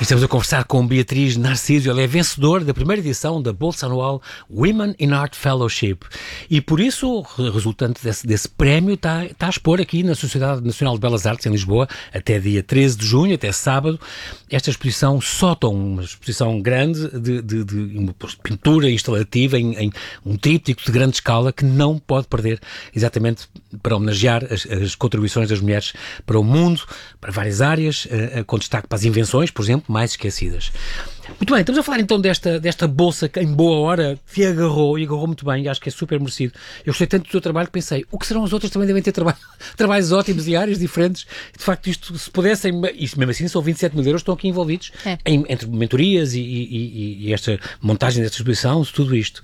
Estamos a conversar com Beatriz Narciso. Ela é vencedora da primeira edição da Bolsa Anual Women in Art Fellowship. E por isso, resultante desse prémio, está a expor aqui na Sociedade Nacional de Belas Artes, em Lisboa, até dia 13 de junho, até sábado, esta exposição Sóton, uma exposição grande de uma pintura instalativa em um tríptico de grande escala que não pode perder, exatamente para homenagear as contribuições das mulheres para o mundo, para várias áreas, com destaque para as invenções, por exemplo, mais esquecidas. Muito bem, estamos a falar então desta bolsa que em boa hora se agarrou, e agarrou muito bem, e acho que é super merecido. Eu gostei tanto do teu trabalho que pensei, o que serão os outros? Também devem ter trabalhos ótimos e áreas diferentes. De facto, isto, se pudessem, isto mesmo assim, são 27 mil euros, estão aqui envolvidos entre mentorias e esta montagem desta exposição, tudo isto.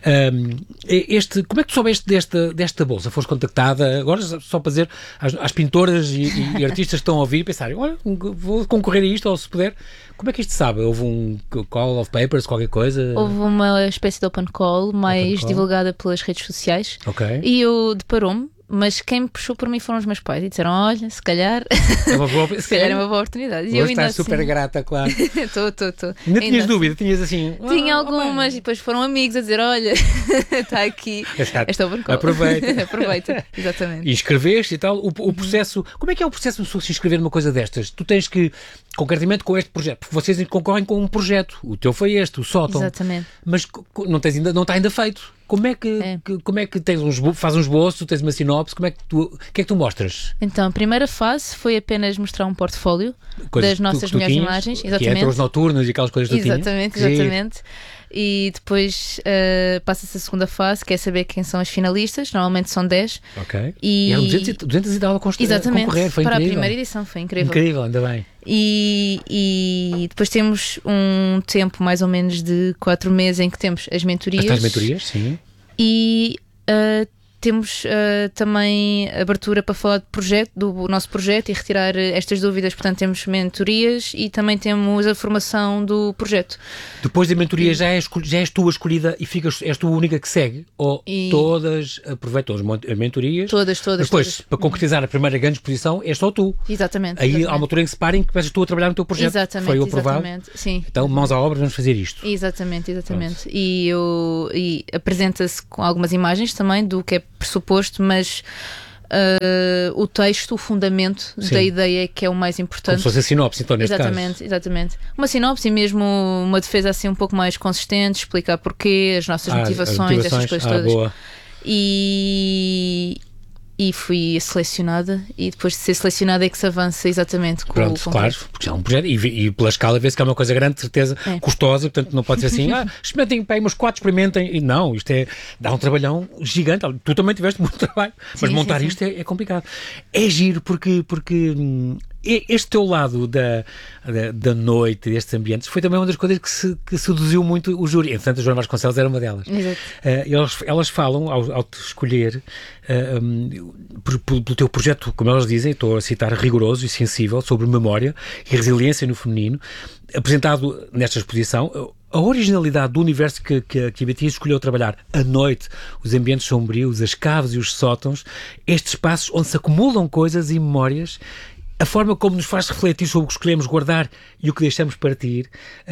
Como é que tu soubeste desta bolsa? Foste contactada, agora só para dizer às pintoras e artistas que estão a ouvir e pensarem, olha, vou concorrer a isto, ou se puder. Como é que isto sabe? Houve um call of papers, qualquer coisa? Houve uma espécie de open call, mais divulgada pelas redes sociais. Ok. E eu deparou-me, mas quem me puxou por mim foram os meus pais e disseram, olha, se calhar é uma boa oportunidade. E eu ainda estás super grata, claro. Estou. Ainda tinhas dúvida? Tinhas assim... Tinha algumas e depois foram amigos a dizer, olha, está aqui esta open call. Aproveita, exatamente. E escreveste e tal. O processo... Como é que é o processo de se inscrever numa coisa destas? Tu tens que, concretamente com este projeto, porque vocês concorrem com um projeto. O teu foi este, o Sóton. Exatamente. Mas não está ainda feito. Como é que faz um esboço, tens uma sinopse, o que é que tu mostras? Então, a primeira fase foi apenas mostrar um portfólio das nossas melhores imagens. Que é os noturnos e aquelas coisas que tu tinhas. Exatamente. E depois passa-se a segunda fase, que é saber quem são as finalistas. Normalmente são 10. Ok. E eram 200 e tal a concorrer. Foi para incrível. A primeira edição, foi incrível. Incrível, ainda bem. E depois temos um tempo mais ou menos de 4 meses em que temos as mentorias. As mentorias, sim. E temos também abertura para falar do nosso projeto e retirar estas dúvidas. Portanto, temos mentorias e também temos a formação do projeto. Depois da mentoria já és tu a escolhida e és tu a única que segue? Ou todas aproveitam as mentorias? Todas. Depois, para concretizar a primeira grande exposição, és só tu. Exatamente. Aí há uma altura em que se parem que começas tu a trabalhar no teu projeto. Exatamente. Foi aprovado. Sim. Então, mãos à obra, vamos fazer isto. Exatamente. E apresenta-se com algumas imagens também do que é pressuposto, mas o texto, o fundamento da ideia é que é o mais importante. Como se fosse a sinopse, então, neste caso. Exatamente. Uma sinopse e mesmo uma defesa assim um pouco mais consistente, explicar porquê, as nossas motivações, essas coisas todas. Boa. E fui selecionada, e depois de ser selecionada é que se avança exatamente com o concreto. Claro, porque é um projeto e pela escala vê-se que é uma coisa grande, de certeza, custosa, portanto não pode ser assim, experimentem, para aí uns 4 experimentem, e não, isto dá um trabalhão gigante. Tu também tiveste muito trabalho, mas montar isto é complicado. É giro porque este teu lado da noite, destes ambientes, foi também uma das coisas que seduziu muito o júri. Entretanto, a Joana Vasconcelos era uma delas. Elas falam, ao te escolher, pelo teu projeto, como elas dizem, estou a citar, rigoroso e sensível, sobre memória e resiliência no feminino, apresentado nesta exposição. A originalidade do universo que a Beatriz escolheu trabalhar, a noite, os ambientes sombrios, as caves e os sótãos, estes espaços onde se acumulam coisas e memórias, a forma como nos faz refletir sobre o que escolhemos guardar e o que deixamos partir,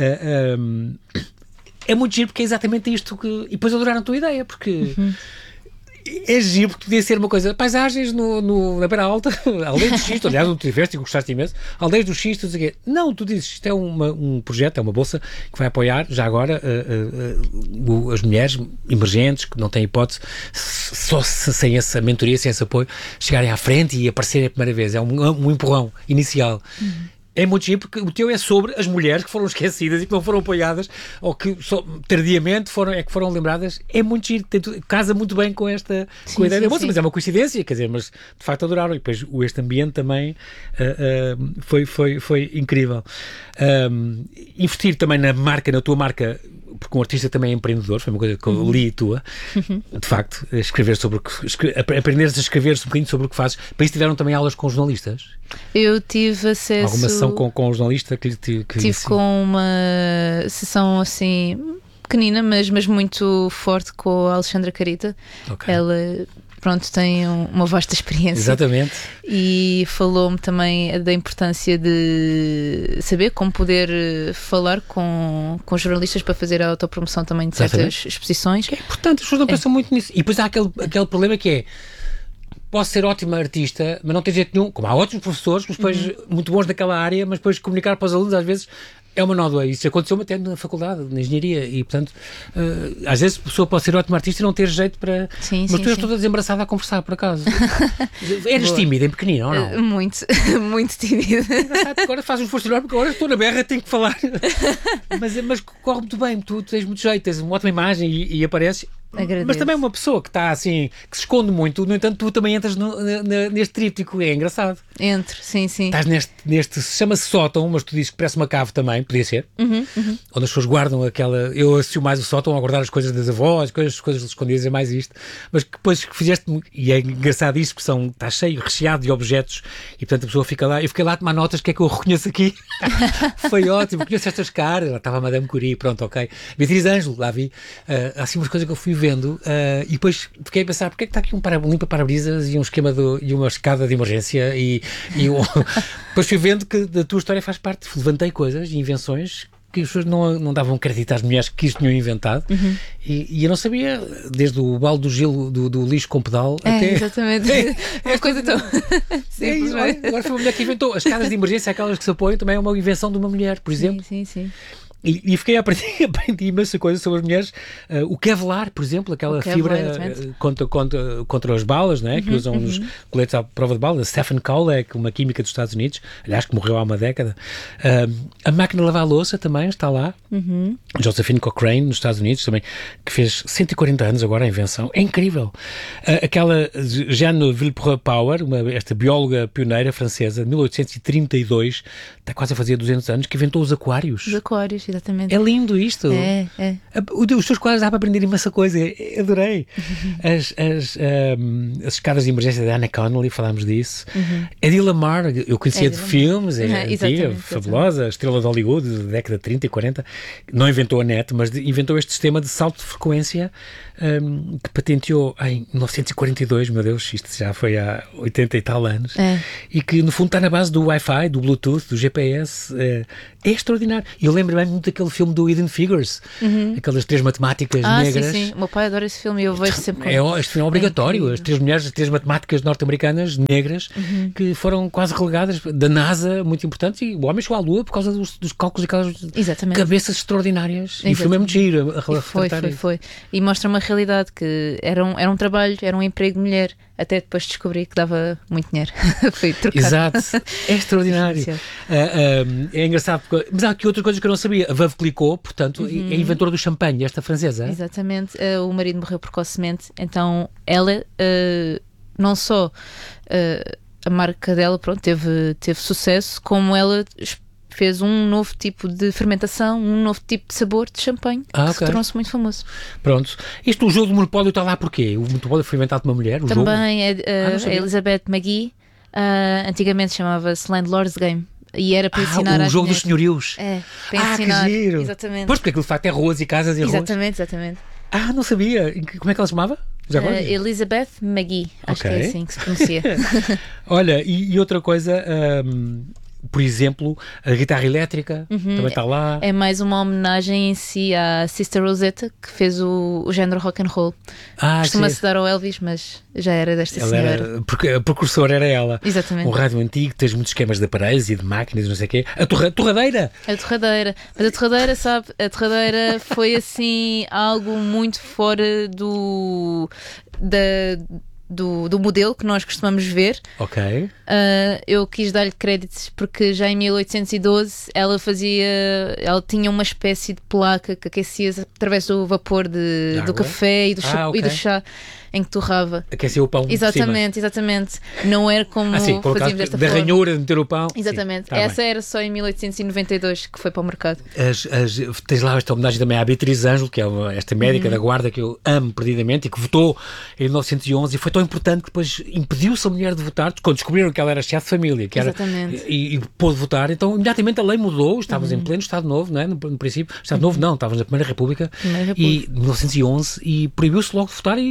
é muito giro, porque é exatamente isto que... E depois adoraram a tua ideia, porque... É giro, porque podia ser uma coisa, paisagens na Beira Alta, aldeias dos Xistos, aliás, não tu tiveste e gostaste imenso, aldeias dos Xistos, não, tu dizes, isto é um projeto, é uma bolsa que vai apoiar, já agora, as mulheres emergentes, que não têm hipótese, só sem essa mentoria, sem esse apoio, chegarem à frente e aparecerem a primeira vez, é um empurrão inicial. É muito giro, porque o teu é sobre as mulheres que foram esquecidas e que não foram apoiadas, ou que tardiamente foram lembradas. É muito giro, casa muito bem com esta com a ideia da moça, mas é uma coincidência, quer dizer, mas de facto adoraram. E depois este ambiente também foi incrível. Investir também na tua marca, porque um artista também é empreendedor, foi uma coisa que eu li tua, de facto, aprenderes a escrever um bocadinho sobre o que fazes. Para isso tiveram também aulas com jornalistas? Eu tive acesso... Alguma sessão com um jornalista que tive com uma sessão assim pequenina, mas muito forte, com a Alexandra Carita. Ela pronto, tem uma vasta experiência. Exatamente. E falou-me também da importância de saber como poder falar com jornalistas para fazer a autopromoção também de certas exposições. É importante, as pessoas não pensam muito nisso. E depois há aquele problema que é: posso ser ótima artista, mas não tem jeito nenhum. Como há ótimos professores, mas depois muito bons naquela área, mas depois comunicar para os alunos às vezes é uma nódoa. Isso aconteceu-me até na faculdade, na engenharia, e portanto, às vezes a pessoa pode ser ótima artista e não ter jeito para... Mas tu és toda desembaraçada a conversar, por acaso. Eras tímida em pequenino, ou não? Muito, muito tímida. Agora faz um esforço enorme, porque agora estou na berra, tenho que falar. Mas corre muito bem, tu tens muito jeito, tens uma ótima imagem e apareces. Agradeço. Mas também uma pessoa que está assim, que se esconde muito, no entanto tu também entras neste tríptico, é engraçado. Entro, sim. Estás neste chama-se sótão, mas tu dizes que parece uma cave também, podia ser, onde as pessoas guardam aquela, eu associo mais o sótão a guardar as coisas das avós, coisas escondidas, é mais isto, mas que depois que fizeste, e é engraçado isso, porque está cheio, recheado de objetos, e portanto a pessoa fica lá, eu fiquei lá a tomar notas, o que é que eu reconheço aqui? Foi ótimo, conheço estas caras, lá estava a Madame Curie, pronto, ok. Beatriz Ângelo, lá vi, assim umas coisas que eu fui vendo, e depois fiquei a pensar, porque é que está aqui um limpa-parabrisas e um esquema e uma escada de emergência, depois fui vendo que da tua história faz parte, levantei coisas e invenções que as pessoas não davam crédito às mulheres que isto tinham inventado, e eu não sabia, desde o balde do Gilo, do lixo com pedal, até... Exatamente, uma coisa tão simples. Agora foi uma mulher que inventou. As escadas de emergência, aquelas que se apoiam, também é uma invenção de uma mulher, por exemplo. Sim. E fiquei a aprendi imensa coisa sobre as mulheres. O Kevlar, por exemplo, aquela fibra contra as balas, né, que usam nos coletes à prova de balas. Stephen Kowalek, uma química dos Estados Unidos, aliás, que morreu há uma década. A máquina de lavar a louça também está lá. Josephine Cochrane, nos Estados Unidos, também, que fez 140 anos agora a invenção. É incrível. Aquela Jeanne Villepreux-Power, esta bióloga pioneira francesa, de 1832, está quase a fazer 200 anos, que inventou os aquários. Os aquários. Exatamente. É lindo isto. É. Os teus quadros dá para aprender imensa coisa. Adorei. As escadas de emergência da Anna Connelly, falámos disso. Eddie Lamar, eu conhecia de filmes, antiga, fabulosa, estrela de Hollywood, da década de 30 e 40. Não inventou a net, mas inventou este sistema de salto de frequência que patenteou em 1942, meu Deus, isto já foi há 80 e tal anos. E que no fundo está na base do Wi-Fi, do Bluetooth, do GPS. É extraordinário. E eu lembro-me muito daquele filme do Hidden Figures, aquelas três matemáticas negras. Sim. O meu pai adora esse filme e eu vejo sempre. Este filme é obrigatório. As três mulheres, as três matemáticas norte-americanas negras que foram quase relegadas da NASA, muito importantes, e o homem chegou à Lua por causa dos cálculos e aquelas cabeças extraordinárias. E o filme é muito giro. Foi. E mostra uma realidade que era um trabalho, era um emprego de mulher. Até depois descobri que dava muito dinheiro. Foi trocado. Exato. É extraordinário. É engraçado. Mas há aqui outras coisas que eu não sabia. A Veuve Clicquot, portanto, é inventora do champanhe, esta francesa. Exatamente. O marido morreu precocemente. Então, ela, não só a marca dela, pronto, teve sucesso, como ela fez um novo tipo de fermentação, um novo tipo de sabor de champanhe, que se tornou-se muito famoso. Pronto. O jogo do Monopólio está lá porquê? O Monopólio foi inventado por uma mulher? Também é a Elizabeth McGee. Antigamente chamava-se Landlord's Game. E era para ensinar o jogo dos senhorios. Para ensinar. Que giro. Exatamente. Pois, porque aquilo de facto é ruas e casas e ruas. Exatamente. Não sabia. Como é que ela se chamava? Elizabeth McGee. Acho que é assim que se pronuncia. Olha, e outra coisa... por exemplo, a guitarra elétrica também está lá. É mais uma homenagem em si à Sister Rosetta, que fez o género rock and roll. Costuma-se dar ao Elvis, mas já era desta senhora. Porque a precursora era ela. Exatamente. Um rádio antigo, tens muitos esquemas de aparelhos e de máquinas, não sei o quê. A torradeira! Mas a torradeira, sabe? A torradeira foi assim algo muito fora do modelo que nós costumamos ver. Ok. Eu quis dar-lhe créditos porque já em 1812 ela tinha uma espécie de placa que aquecia através do vapor do café e do chá em que torrava. Aquecia o pão. Exatamente. Não era como fazíamos desta forma. Da ranhura de meter o pão. Exatamente. Sim, essa era só em 1892 que foi para o mercado. Tens lá esta homenagem também à Beatriz Ângelo, que é esta médica da guarda que eu amo perdidamente e que votou em 1911 e foi tão importante que depois impediu-se a mulher de votar quando descobriram que ela era chefe de família. E pôde votar. Então, imediatamente a lei mudou. Estávamos em pleno Estado Novo, não é? No princípio. Estado Novo não, estávamos na Primeira República. E 1911 e proibiu-se logo de votar e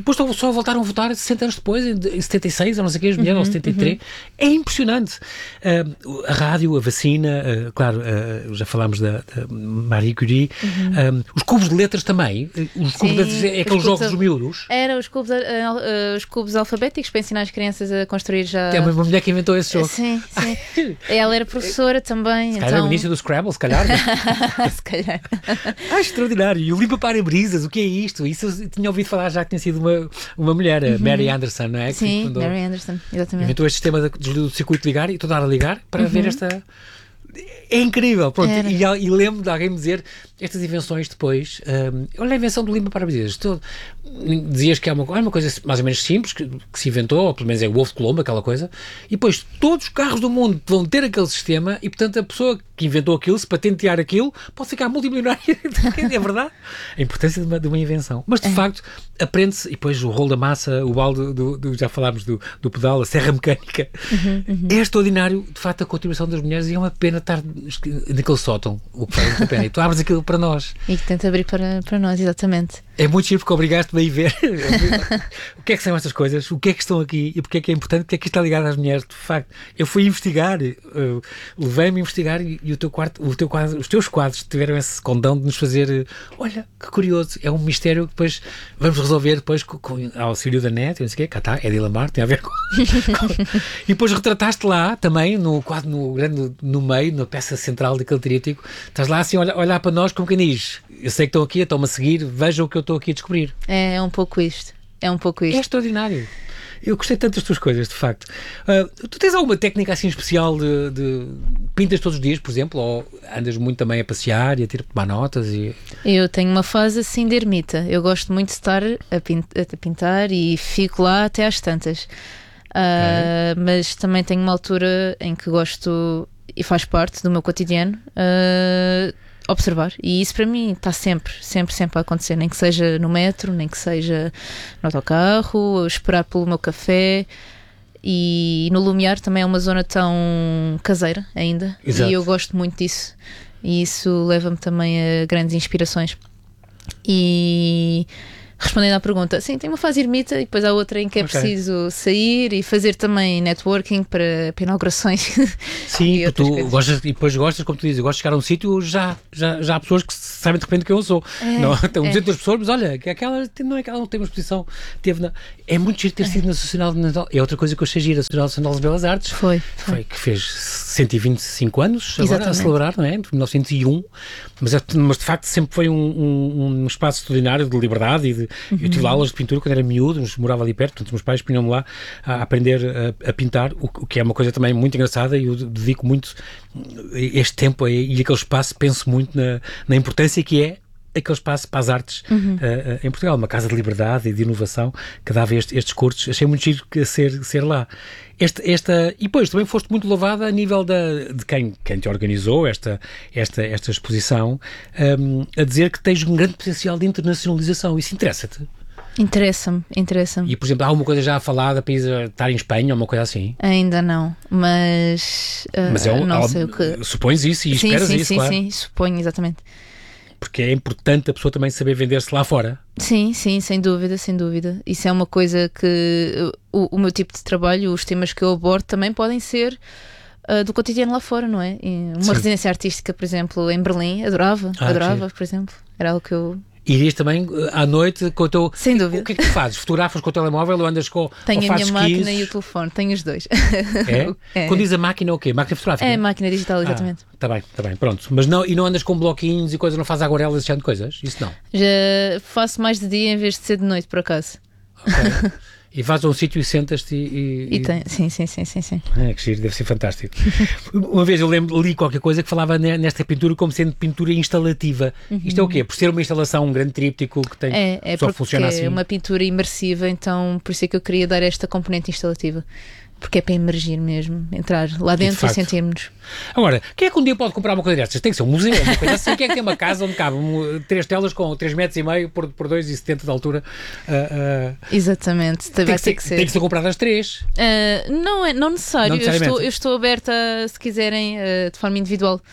Depois só voltaram a votar 60 anos depois, em 76, ou não sei o que, as mulheres, ou 73. É impressionante. A rádio, a vacina, claro, já falámos da Marie Curie, os cubos de letras também. Os cubos de letras é aqueles jogos dos miúdos. Era os cubos alfabéticos para ensinar as crianças a construir já. É uma mulher que inventou esse jogo. Sim. Ela era professora também. Se calhar é o início do Scrabble, se calhar. Se calhar. Extraordinário. E o limpa-para-brisas, o que é isto? Isso eu tinha ouvido falar já que tinha sido uma mulher, a Mary Anderson, não é? Sim, Mary Anderson, exatamente. Inventou este sistema do circuito de ligar e toda a hora ligar para ver esta... É incrível, pronto, e lembro de alguém me dizer estas invenções depois, olha a invenção do limpa-para-brisas, dizias que é uma coisa mais ou menos simples que se inventou, ou pelo menos é o ovo de Colombo, aquela coisa, e depois todos os carros do mundo vão ter aquele sistema e portanto a pessoa que inventou aquilo, se patentear aquilo, pode ficar multimilionária. É verdade a importância de uma invenção, mas de facto aprende-se, e depois o rolo da massa, o balde já falámos do pedal, a serra mecânica, é extraordinário de facto a contribuição das mulheres e é uma pena estar naquele sótão, o que faz muita pena, e tu abres aquilo para nós. E que tenta abrir para nós, exatamente. É muito giro porque obrigaste-me a ir ver o que é que são estas coisas, o que é que estão aqui e porque é que é importante, porque é que isto está ligado às mulheres. De facto, eu fui investigar, levei-me a investigar e os teus quadros tiveram esse condão de nos fazer, olha, que curioso, é um mistério que depois vamos resolver depois com auxílio da net, não sei o quê, cá está, Eddie Lamar, tem a ver com... E depois retrataste lá também, no quadro no meio, na peça central daquele tríptico, estás lá assim a olhar para nós como quem diz, eu sei que estão aqui, estão-me a seguir, vejam o que eu estou aqui a descobrir. É um pouco isto. É extraordinário. Eu gostei tanto das tuas coisas, de facto. Tu tens alguma técnica assim especial de pintas todos os dias, por exemplo, ou andas muito também a passear e a tomar notas? Eu tenho uma fase assim de ermita. Eu gosto muito de estar a pintar e fico lá até às tantas. Mas também tenho uma altura em que gosto, e faz parte do meu cotidiano, observar, e isso para mim está sempre a acontecer, nem que seja no metro, nem que seja no autocarro, esperar pelo meu café. E no Lumiar também é uma zona tão caseira ainda. Exato. E eu gosto muito disso, e isso leva-me também a grandes inspirações. E respondendo à pergunta, sim, tem uma fase ermita e depois há outra em que é preciso sair e fazer também networking para inaugurações. Sim, tu gostas, e depois gostas, como tu dizes, eu gosto de chegar a um sítio, já há pessoas que sabem de repente quem eu sou. Tem 200 pessoas, mas olha, aquela não é que ela não tem uma exposição. É muito giro ter sido na Nacional de Natal. É outra coisa que eu achei giro, a Nacional de Belas Artes. Foi. Que fez 125 anos agora a celebrar, não é? De 1901. Mas de facto sempre foi um espaço extraordinário de liberdade e de... Eu tive aulas de pintura quando era miúdo, morava ali perto, portanto os meus pais punham-me lá a aprender a pintar, o que é uma coisa também muito engraçada, e eu dedico muito este tempo e aquele espaço, penso muito na importância que é aquele espaço para as artes em Portugal, uma casa de liberdade e de inovação que dava estes cursos. Achei muito giro ser lá. E depois também foste muito louvada a nível de quem te organizou esta exposição, a dizer que tens um grande potencial de internacionalização. Isso interessa-te? Interessa-me. E, por exemplo, há alguma coisa já falada para estar em Espanha ou uma coisa assim? Ainda não, mas não sei o que... Supões isso e esperas isso, claro? Sim, suponho, exatamente. Porque é importante a pessoa também saber vender-se lá fora. Sim, sem dúvida. Isso é uma coisa que o meu tipo de trabalho, os temas que eu abordo também podem ser do cotidiano lá fora, não é? Uma residência artística, por exemplo, em Berlim, adorava, por exemplo. Era algo que eu... Irias também à noite com o teu... Sem dúvida. O que é que tu fazes? Fotografas com o telemóvel ou andas com... Tenho a minha máquina e o telefone, tenho os dois. É? Quando diz a máquina, o quê? Máquina fotográfica? É, máquina digital, exatamente. Está bem, pronto. Mas não andas com bloquinhos e coisas, não fazes aguarelas e coisas? Isso não? Já faço mais de dia em vez de ser de noite, por acaso. Ok. E vais a um sítio e sentas-te Sim. Que giro, deve ser fantástico. Uma vez eu li qualquer coisa que falava nesta pintura como sendo pintura instalativa. Isto é o quê? Por ser uma instalação, um grande tríptico que tem só funciona assim? É uma pintura imersiva, então por isso é que eu queria dar esta componente instalativa. Porque é para emergir mesmo, entrar lá dentro e sentirmos. Agora, quem é que um dia pode comprar uma coisa destas? Tem que ser um museu, uma coisa assim. Quem é que tem uma casa onde cabe 3 telas com 3,5 metros por 2,70 de altura? Exatamente, vai ter que ser. Tem que ser comprado as 3. Não necessário. Eu estou aberta, se quiserem, de forma individual.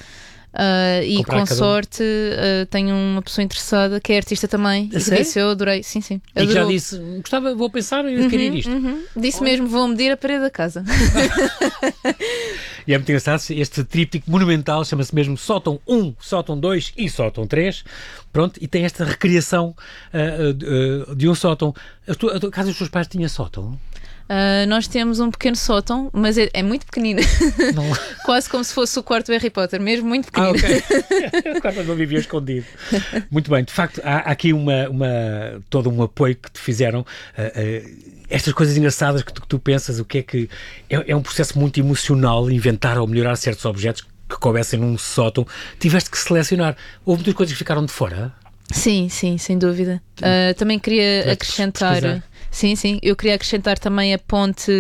E Comprar com cada um. sorte tenho uma pessoa interessada que é artista também. A sério? Disse, eu adorei, sim. E que já Adorou. disse, gostava, vou pensar em adquirir isto. Disse mesmo, vou medir a parede da casa. E é muito engraçado, este tríptico monumental chama-se mesmo Sótão 1, Sótão 2 e Sótão 3. Pronto, e tem esta recriação de um sótão. A tua casa dos teus pais tinha sótão? Nós temos um pequeno sótão, mas é muito pequenino. Não. Quase como se fosse o quarto do Harry Potter, mesmo muito pequenino. Ok. Claro, não vivia escondido. Muito bem, de facto, há aqui todo um apoio que te fizeram. Estas coisas engraçadas que tu pensas, o que é que... É um processo muito emocional inventar ou melhorar certos objetos que coubessem num sótão. Tiveste que selecionar. Houve muitas coisas que ficaram de fora? Sim, sem dúvida. Também queria acrescentar... pesquisar. Sim, eu queria acrescentar também a ponte...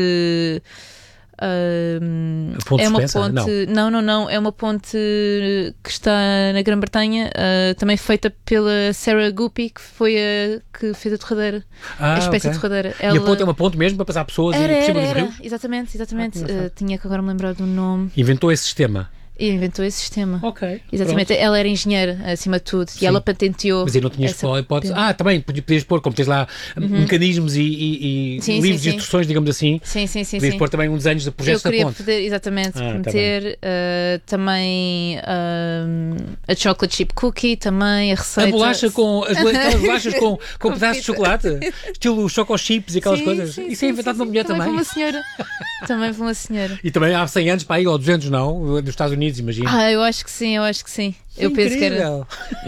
A ponte é uma Spencer? ponte... Não. É uma ponte que está na Grã-Bretanha, também feita pela Sarah Guppy, que foi a que fez a torradeira. A espécie ok. de torradeira. E a ponte é uma ponte mesmo para passar pessoas por cima dos rios? Exatamente. engraçado. Tinha que agora me lembrar do nome. Inventou esse sistema? E inventou esse sistema. Ok. Exatamente. Pronto. Ela era engenheira, acima de tudo, Sim. e ela patenteou. Mas aí não tinhas essa hipótese. patente. Também podias pôr, como tens lá mecanismos e Sim, livros de sim. instruções, digamos assim. Sim. Podias pôr também uns desenhos de Eu projetos da queria ponte. poder, exatamente, Tá meter também a chocolate chip cookie, também a receita. A bolacha com aquelas bolachas com pedaços de fita. chocolate, estilo choco chips e aquelas Sim, coisas. sim, Isso é sim, inventado sim, uma mulher também. também. Foi uma senhora. Também foi uma senhora. E também há 100 anos, para aí, ou 200 não, dos Estados Unidos, imagino. Eu acho que sim. Eu penso que era. Incrível.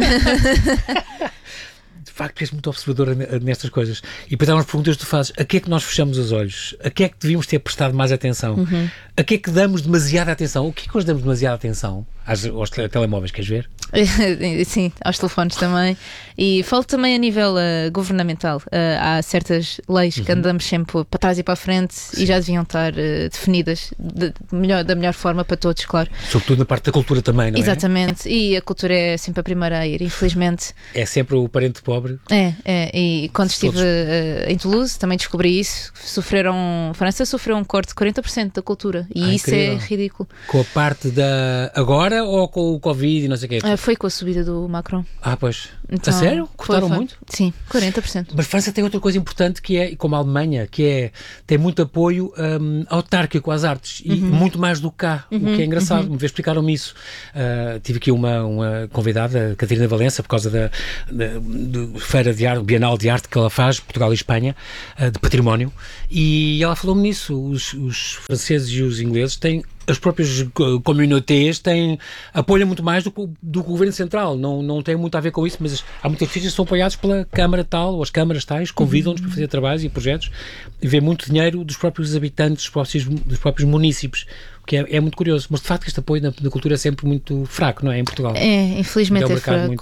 De facto, és muito observadora nestas coisas. E depois há umas perguntas que tu fazes: a que é que nós fechamos os olhos? A que é que devíamos ter prestado mais atenção? A que é que damos demasiada atenção? O que é que hoje damos demasiada atenção? Aos telemóveis, queres ver? Sim, aos telefones também. E falo também a nível governamental. Há certas leis que andamos sempre para trás e para a frente e já deviam estar definidas da melhor forma para todos, claro. Sobretudo na parte da cultura também, não é? Exatamente. E a cultura é sempre a primeira a ir, infelizmente. É sempre o parente pobre. E quando estive em Toulouse também descobri isso. França sofreu um corte de 40% da cultura. E isso incrível. é ridículo. Com a parte da agora ou com o Covid e não sei o quê? Foi com a subida do Macron. Pois. Então, A sério? Cortaram foi. muito? Sim, 40%. Mas França tem outra coisa importante que é, como a Alemanha, que é, tem muito apoio autárquico às artes e muito mais do que cá, o que é engraçado. Uma vez explicaram-me isso. Tive aqui uma convidada, Catarina Valença, por causa da Feira de Arte, Bienal de Arte que ela faz, Portugal e Espanha, de património, e ela falou-me nisso. Os franceses e os ingleses têm as próprias comunidades apoiam muito mais do que o Governo Central. Não tem muito a ver com isso, mas há muitas fichas que são apoiadas pela Câmara tal, ou as câmaras tais, convidam-nos para fazer trabalhos e projetos e vê muito dinheiro dos próprios habitantes, dos próprios municípios, o que é muito curioso. Mas de facto este apoio na cultura é sempre muito fraco, não é? Em Portugal. Infelizmente É um é mercado fraco. muito